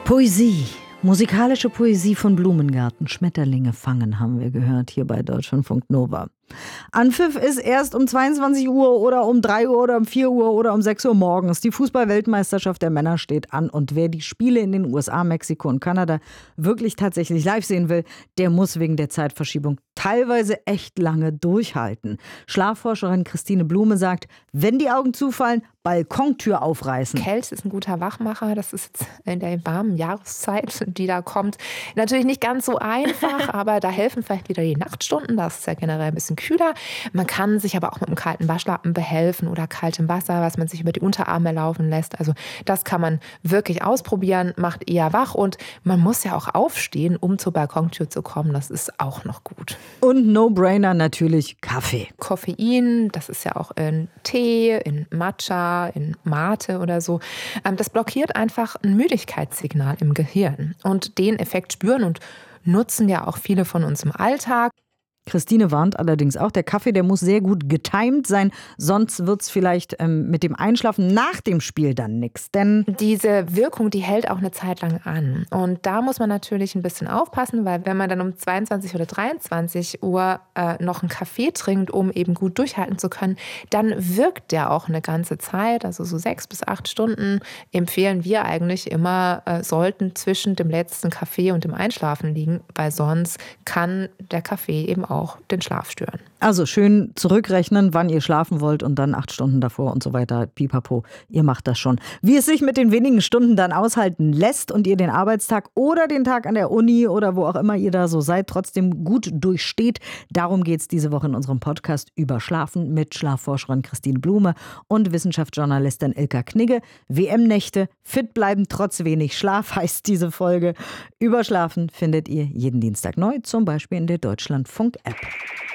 Poesie. Musikalische Poesie von Blumengarten. Schmetterlinge fangen, haben wir gehört, hier bei Deutschlandfunk Nova. Anpfiff ist erst um 22 Uhr oder um 3 Uhr oder um 4 Uhr oder um 6 Uhr morgens. Die Fußball-Weltmeisterschaft der Männer steht an. Und wer die Spiele in den USA, Mexiko und Kanada wirklich tatsächlich live sehen will, der muss wegen der Zeitverschiebung teilweise echt lange durchhalten. Schlafforscherin Christine Blume sagt, wenn die Augen zufallen, Balkontür aufreißen. Kälte ist ein guter Wachmacher. Das ist jetzt in der warmen Jahreszeit, die da kommt, natürlich nicht ganz so einfach, aber da helfen vielleicht wieder die Nachtstunden. Das ist ja generell ein bisschen kühler. Man kann sich aber auch mit einem kalten Waschlappen behelfen oder kaltem Wasser, was man sich über die Unterarme laufen lässt. Also das kann man wirklich ausprobieren, macht eher wach und man muss ja auch aufstehen, um zur Balkontür zu kommen. Das ist auch noch gut. Und No-Brainer natürlich Kaffee. Koffein, das ist ja auch in Tee, in Matcha, in Mate oder so. Das blockiert einfach ein Müdigkeitssignal im Gehirn. Und den Effekt spüren und nutzen ja auch viele von uns im Alltag. Christine warnt allerdings auch, der Kaffee, der muss sehr gut getimt sein, sonst wird es vielleicht mit dem Einschlafen nach dem Spiel dann nichts. Denn diese Wirkung, die hält auch eine Zeit lang an. Und da muss man natürlich ein bisschen aufpassen, weil wenn man dann um 22 oder 23 Uhr noch einen Kaffee trinkt, um eben gut durchhalten zu können, dann wirkt der auch eine ganze Zeit, also so 6 bis 8 Stunden empfehlen wir eigentlich immer, sollten zwischen dem letzten Kaffee und dem Einschlafen liegen, weil sonst kann der Kaffee eben auch den Schlaf stören. Also schön zurückrechnen, wann ihr schlafen wollt und dann 8 Stunden davor und so weiter. Pipapo, ihr macht das schon. Wie es sich mit den wenigen Stunden dann aushalten lässt und ihr den Arbeitstag oder den Tag an der Uni oder wo auch immer ihr da so seid, trotzdem gut durchsteht. Darum geht es diese Woche in unserem Podcast über Schlafen mit Schlafforscherin Christine Blume und Wissenschaftsjournalistin Ilka Knigge. WM-Nächte, fit bleiben trotz wenig Schlaf heißt diese Folge. Über Schlafen findet ihr jeden Dienstag neu, zum Beispiel in der Deutschlandfunk-App.